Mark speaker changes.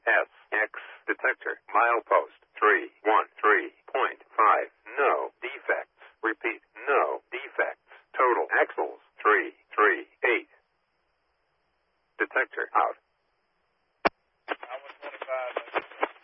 Speaker 1: SX detector. Milepost 313.5. No defects. Repeat, no defects. Total axles 338. Detector out.